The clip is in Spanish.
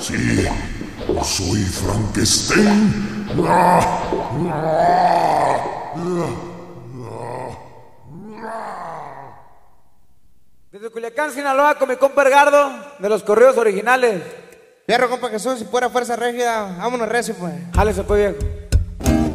Sí, yo soy Frankenstein. Desde Culiacán, Sinaloa, con mi compa Edgardo, de los corridos originales. Fierro, compa Jesús, si fuera fuerza rígida, vámonos recio, pues. Jálese pues, viejo.